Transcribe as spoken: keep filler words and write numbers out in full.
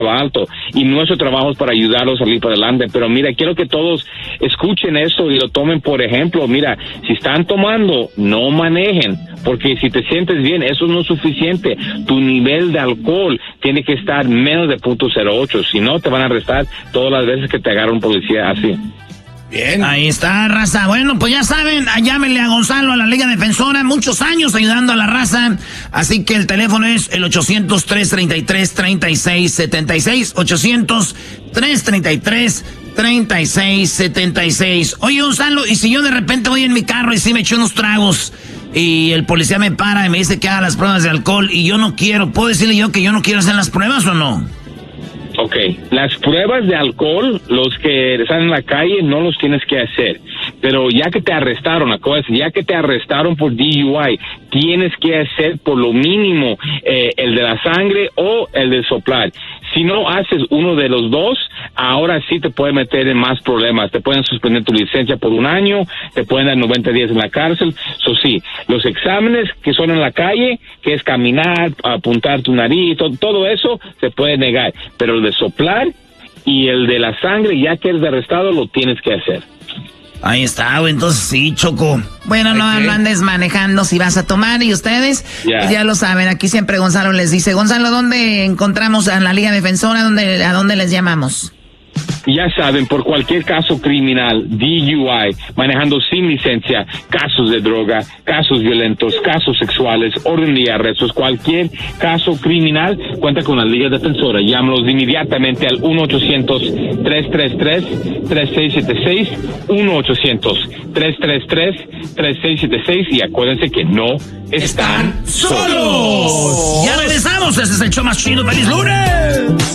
alto y nuestro trabajo es para ayudarlos a salir para adelante. Pero mira, quiero que todos escuchen esto y lo tomen por ejemplo. Mira, si están tomando, no manejen, porque si te sientes bien, eso no es suficiente. Tu nivel de alcohol tiene que estar menos de punto cero ocho, si no te van a arrestar todas las veces que te agarra un policía así. Bien. Ahí está, raza. Bueno, pues ya saben, llámenle a Gonzalo, a la Liga Defensora, muchos años ayudando a la raza. Así que el teléfono es el ochocientos, trescientos treinta y tres, treinta y seis setenta y seis, ochocientos, trescientos treinta y tres, treinta y seis setenta y seis. Oye, Gonzalo, y si yo de repente voy en mi carro y sí me eché unos tragos y el policía me para y me dice que haga las pruebas de alcohol y yo no quiero, ¿puedo decirle yo que yo no quiero hacer las pruebas o no? Ok, las pruebas de alcohol, los que están en la calle, no los tienes que hacer. Pero ya que te arrestaron, acuérdate, ya que te arrestaron por D U I, tienes que hacer por lo mínimo eh, el de la sangre o el de soplar. Si no haces uno de los dos, ahora sí te pueden meter en más problemas. Te pueden suspender tu licencia por un año, te pueden dar noventa días en la cárcel. Eso sí, los exámenes que son en la calle, que es caminar, apuntar tu nariz, todo, todo eso se puede negar. Pero el de soplar y el de la sangre, ya que eres arrestado, lo tienes que hacer. Ahí está, entonces sí, Choco. Bueno, no, no andes manejando si vas a tomar, y ustedes yeah. pues ya lo saben, aquí siempre Gonzalo les dice, Gonzalo, ¿dónde encontramos a la Liga Defensora? ¿Dónde, ¿A dónde les llamamos? Ya saben, por cualquier caso criminal, D U I, manejando sin licencia, casos de droga, casos violentos, casos sexuales, orden de arrestos, cualquier caso criminal, cuenta con la Liga Defensora. Llámalos inmediatamente al uno ochocientos, tres tres tres, tres seis siete seis, uno ochocientos, tres tres tres, tres seis siete seis, y acuérdense que no están, están solos. Ya regresamos, este es el show más chido. ¡Feliz lunes!